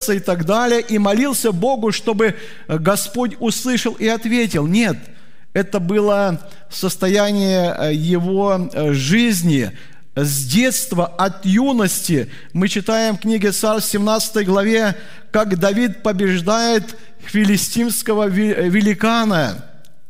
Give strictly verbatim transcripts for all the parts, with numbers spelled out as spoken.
сердце и так далее, и молился Богу, чтобы Господь услышал и ответил. Нет, это было состояние его жизни. С детства, от юности мы читаем в книге Царств, в семнадцатой главе, как Давид побеждает филистимского великана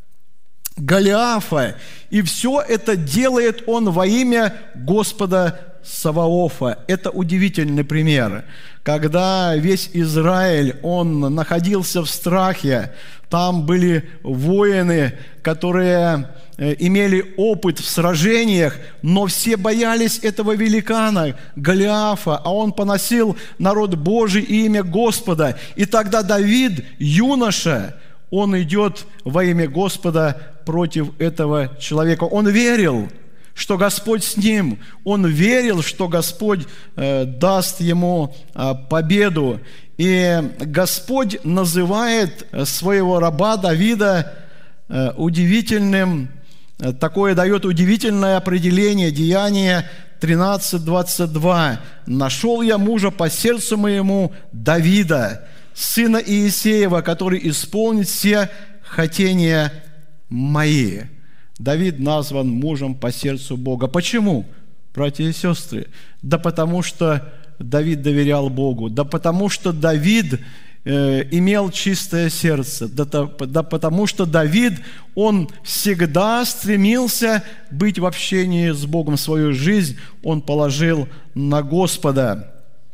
Голиафа. И все это делает он во имя Господа Саваофа. Это удивительный пример. Когда весь Израиль, он находился в страхе, там были воины, которые имели опыт в сражениях, но все боялись этого великана Голиафа, а он поносил народ Божий и имя Господа. И тогда Давид, юноша, он идет во имя Господа против этого человека. Он верил, что Господь с ним. Он верил, что Господь э, даст ему э, победу. И Господь называет своего раба Давида э, удивительным, э, такое дает удивительное определение, Деяния тринадцать двадцать два. «Нашел я мужа по сердцу моему, Давида, сына Иисеева, который исполнит все хотения мои». Давид назван мужем по сердцу Бога. Почему, братья и сестры? Да потому что Давид доверял Богу, да потому что Давид э, имел чистое сердце, да, да потому что Давид, он всегда стремился быть в общении с Богом. Свою жизнь он положил на Господа.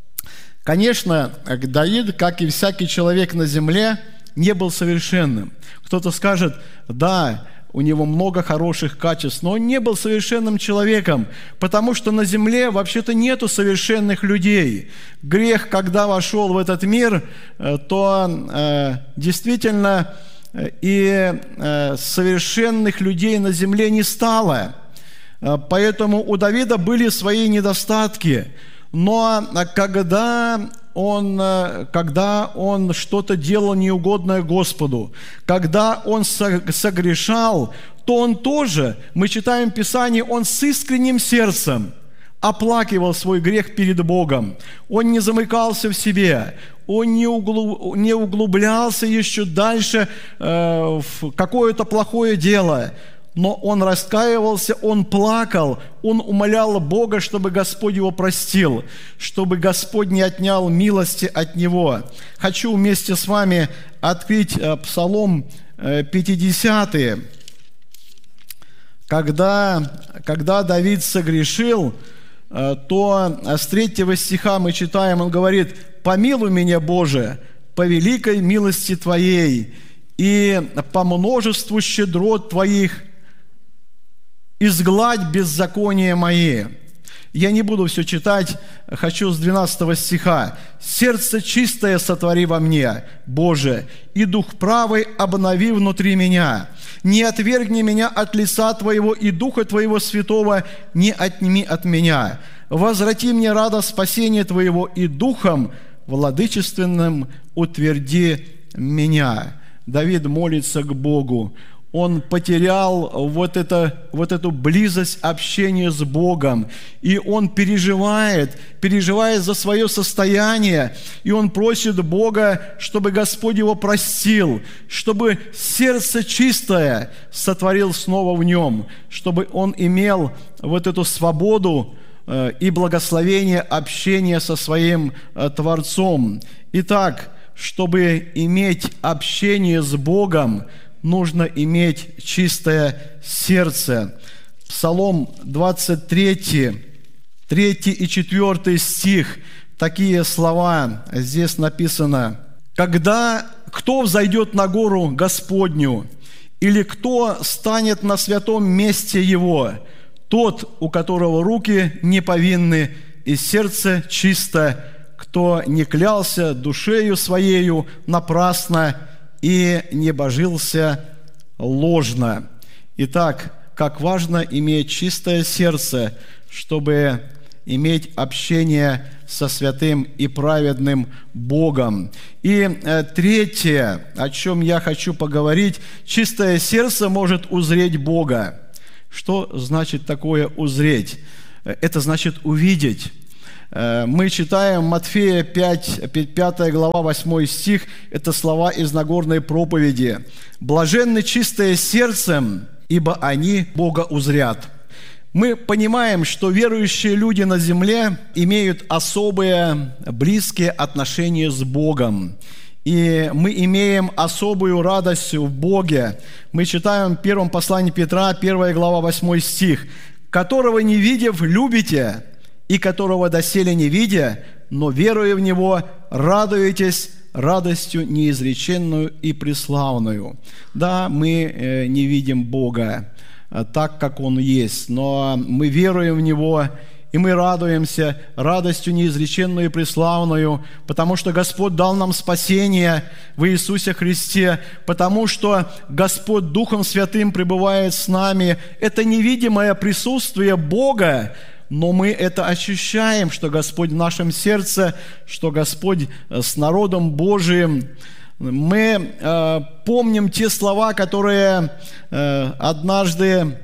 Конечно, Давид, как и всякий человек на земле, не был совершенным. Кто-то скажет, да, у него много хороших качеств, но он не был совершенным человеком, потому что на земле вообще-то нету совершенных людей. Грех, когда вошел в этот мир, то э, действительно и э, совершенных людей на земле не стало. Поэтому у Давида были свои недостатки. Но когда он, когда он что-то делал неугодное Господу, когда он согрешал, то он тоже, мы читаем в Писании, он с искренним сердцем оплакивал свой грех перед Богом. Он не замыкался в себе, он не углублялся еще дальше в какое-то плохое дело. Но он раскаивался, он плакал, он умолял Бога, чтобы Господь его простил, чтобы Господь не отнял милости от него. Хочу вместе с вами открыть Псалом пятидесятый. Когда, когда Давид согрешил, то с третьего стиха мы читаем, он говорит: «Помилуй меня, Боже, по великой милости Твоей и по множеству щедрот Твоих, изгладь беззакония мои». Я не буду все читать, хочу с двенадцатого стиха. «Сердце чистое сотвори во мне, Боже, и дух правый обнови внутри меня. Не отвергни меня от лица Твоего, и Духа Твоего Святого не отними от меня. Возврати мне радость спасения Твоего, и Духом владычественным утверди меня». Давид молится к Богу. Он потерял вот, это, вот эту близость общения с Богом. И он переживает, переживает за свое состояние. И он просит Бога, чтобы Господь его простил, чтобы сердце чистое сотворил снова в нем, чтобы он имел вот эту свободу и благословение общения со своим Творцом. Итак, чтобы иметь общение с Богом, нужно иметь чистое сердце. Псалом двадцать три, третий и четвёртый стих, такие слова здесь написано: «Когда кто взойдет на гору Господню, или кто станет на святом месте Его, тот, у которого руки не повинны и сердце чисто, кто не клялся душею своею напрасно и не божился ложно». Итак, как важно иметь чистое сердце, чтобы иметь общение со святым и праведным Богом. И третье, о чем я хочу поговорить: чистое сердце может узреть Бога. Что значит такое узреть? Это значит увидеть. Мы читаем Матфея пять, пятая глава, восьмой стих. Это слова из Нагорной проповеди. «Блаженны чистые сердцем, ибо они Бога узрят». Мы понимаем, что верующие люди на земле имеют особые близкие отношения с Богом. И мы имеем особую радость в Боге. Мы читаем в первом послании Петра, первая глава, восьмой стих. «Которого не видев, любите, и которого доселе не видя, но веруя в Него, радуетесь радостью неизреченную и преславную». Да, мы не видим Бога так, как Он есть, но мы веруем в Него, и мы радуемся радостью неизреченную и преславную, потому что Господь дал нам спасение в Иисусе Христе, потому что Господь Духом Святым пребывает с нами. Это невидимое присутствие Бога, но мы это ощущаем, что Господь в нашем сердце, что Господь с народом Божиим. Мы э, помним те слова, которые э, однажды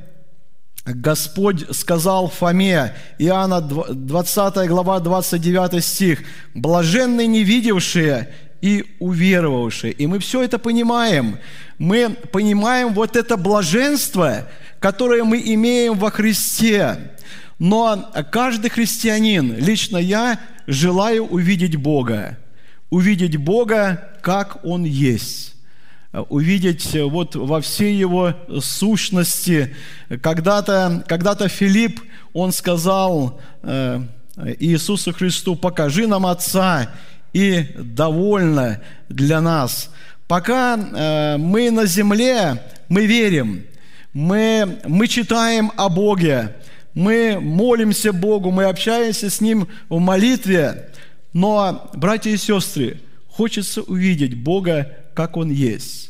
Господь сказал Фоме, Иоанна двадцатая глава, двадцать девятый стих, «Блаженны не видевшие и уверовавшие». И мы все это понимаем. Мы понимаем вот это блаженство, которое мы имеем во Христе. Но каждый христианин, лично я, желаю увидеть Бога. Увидеть Бога, как Он есть. Увидеть вот во всей Его сущности. Когда-то, когда-то Филипп, он сказал э, Иисусу Христу: «Покажи нам Отца, и довольно для нас». Пока э, мы на земле, мы верим, мы, мы читаем о Боге, мы молимся Богу, мы общаемся с Ним в молитве, но, братья и сестры, хочется увидеть Бога, как Он есть.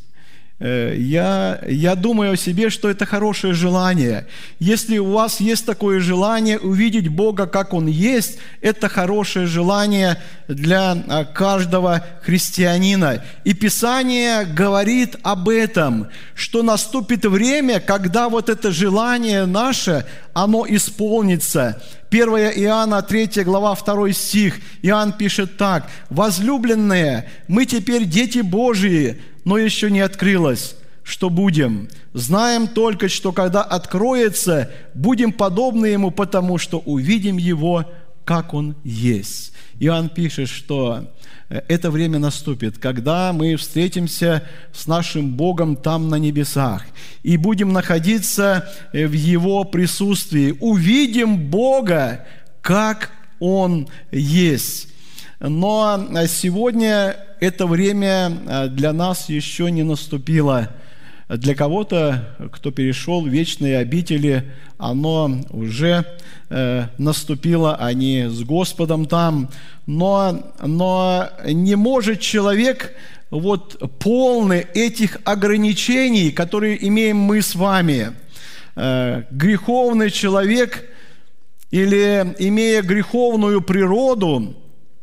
Я, я думаю о себе, что это хорошее желание. Если у вас есть такое желание увидеть Бога, как Он есть, это хорошее желание для каждого христианина. И Писание говорит об этом, что наступит время, когда вот это желание наше, оно исполнится. первое Иоанна, третья глава, второй стих. Иоанн пишет так: «Возлюбленные, мы теперь дети Божии, но еще не открылось, что будем. Знаем только, что когда откроется, будем подобны Ему, потому что увидим Его, как Он есть». Иоанн пишет, что это время наступит, когда мы встретимся с нашим Богом там на небесах и будем находиться в Его присутствии, увидим Бога, как Он есть. Но сегодня это время для нас еще не наступило. Для кого-то, кто перешел в вечные обители, оно уже э, наступило, они с Господом там. Но, но не может человек вот полный этих ограничений, которые имеем мы с вами. Э, греховный человек или имея греховную природу,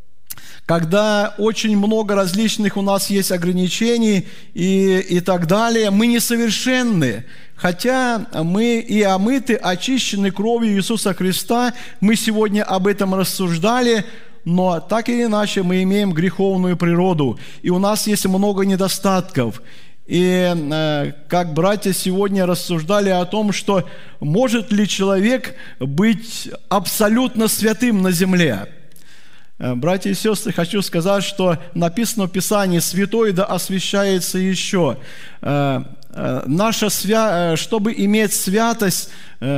когда очень много различных у нас есть ограничений и, и так далее, мы несовершенны. Хотя мы и омыты, очищены кровью Иисуса Христа, мы сегодня об этом рассуждали, но так или иначе мы имеем греховную природу, и у нас есть много недостатков. И э, как братья сегодня рассуждали о том, что может ли человек быть абсолютно святым на земле. Братья и сестры, хочу сказать, что написано в Писании: «Святой да освящается еще». Наша свя... Чтобы иметь святость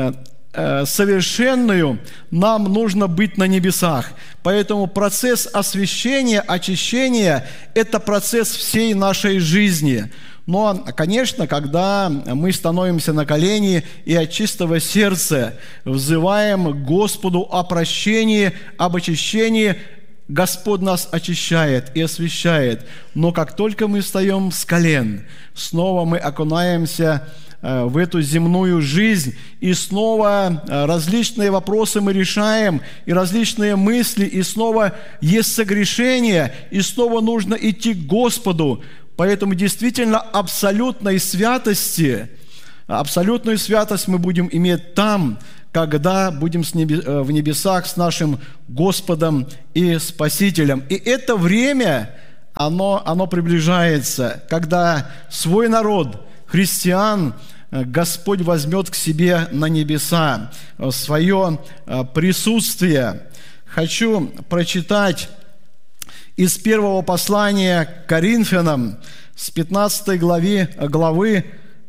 совершенную, нам нужно быть на небесах. Поэтому процесс освящения, очищения – это процесс всей нашей жизни. Но, конечно, когда мы становимся на колени и от чистого сердца взываем к Господу о прощении, об очищении, Господь нас очищает и освящает. Но как только мы встаем с колен, снова мы окунаемся в эту земную жизнь, и снова различные вопросы мы решаем, и различные мысли, и снова есть согрешение, и снова нужно идти к Господу. Поэтому действительно абсолютной святости, абсолютную святость мы будем иметь там, когда будем в небесах с нашим Господом и Спасителем. И это время, оно, оно приближается, когда свой народ, христиан, Господь возьмет к себе на небеса, в свое присутствие. Хочу прочитать из первого послания к Коринфянам, с пятнадцатой главы, главы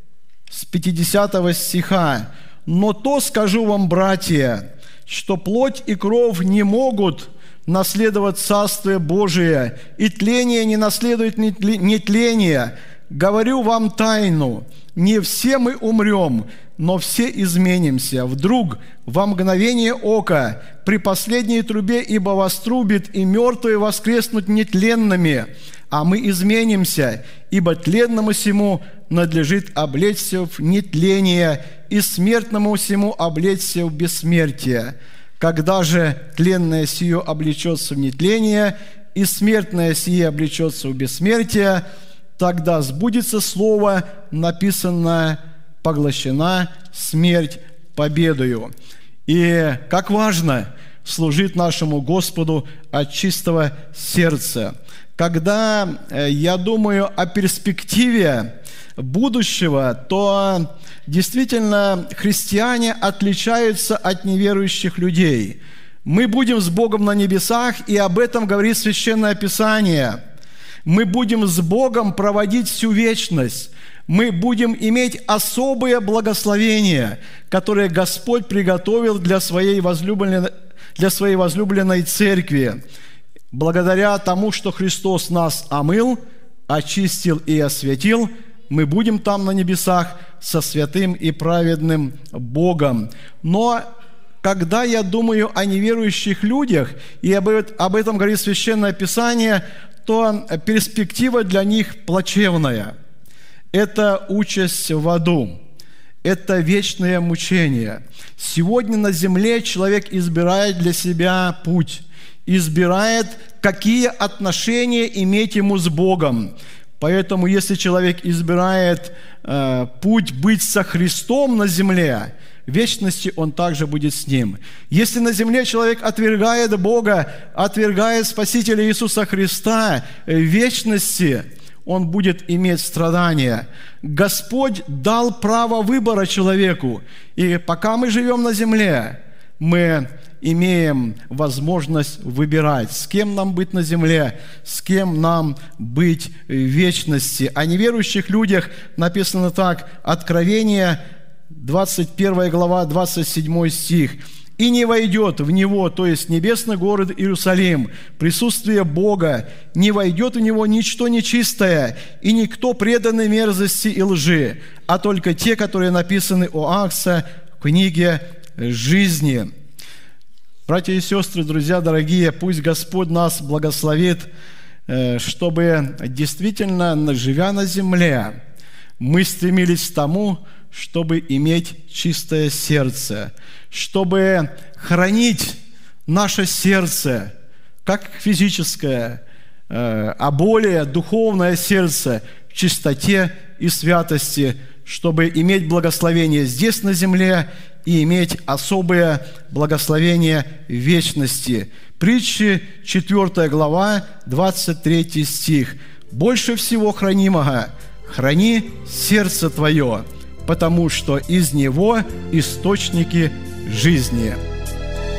с пятидесятого стиха. «Но то скажу вам, братья, что плоть и кровь не могут наследовать Царствие Божие, и тление не наследует нетление. Говорю вам тайну, не все мы умрем, но все изменимся. Вдруг, во мгновение ока, при последней трубе, ибо вострубит, и мертвые воскреснут нетленными, а мы изменимся, ибо тленному сему надлежит облечься в нетление, и смертному сему облечься в бессмертие. Когда же тленное сие облечется в нетление, и смертное сие облечется в бессмертие, тогда сбудется слово, написанное: поглощена смерть победою». И как важно служить нашему Господу от чистого сердца. Когда я думаю о перспективе будущего, то действительно христиане отличаются от неверующих людей. Мы будем с Богом на небесах, и об этом говорит Священное Писание. Мы будем с Богом проводить всю вечность. Мы будем иметь особое благословение, которое Господь приготовил для своей возлюбленной, для своей возлюбленной церкви. Благодаря тому, что Христос нас омыл, очистил и осветил, мы будем там на небесах со святым и праведным Богом. Но когда я думаю о неверующих людях, и об этом говорит Священное Писание, то перспектива для них плачевная. Это участь в аду, это вечное мучение. Сегодня на земле человек избирает для себя путь, избирает, какие отношения иметь ему с Богом. Поэтому, если человек избирает э, путь быть со Христом на земле, в вечности он также будет с Ним. Если на земле человек отвергает Бога, отвергает Спасителя Иисуса Христа, в вечности он будет иметь страдания. Господь дал право выбора человеку. И пока мы живем на земле, мы имеем возможность выбирать, с кем нам быть на земле, с кем нам быть в вечности. О неверующих людях написано так: Откровение, двадцать первая глава, двадцать седьмой стих. «И не войдет в него, то есть небесный город Иерусалим, присутствие Бога, не войдет в него ничто нечистое, и никто преданный мерзости и лжи, а только те, которые написаны у Агнца в книге жизни». Братья и сестры, друзья дорогие, пусть Господь нас благословит, чтобы действительно, живя на земле, мы стремились к тому, чтобы иметь чистое сердце, чтобы хранить наше сердце, как физическое, а более духовное сердце в чистоте и святости, чтобы иметь благословение здесь на земле и иметь особое благословение в вечности. Притчи, четвёртая глава, двадцать третий стих. «Больше всего хранимого храни сердце твое, потому что из него источники жизни».